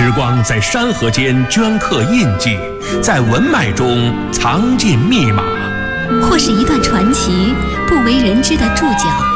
时光在山河间镌刻印记，在文脉中藏进密码， 或是一段传奇，不为人知的注脚。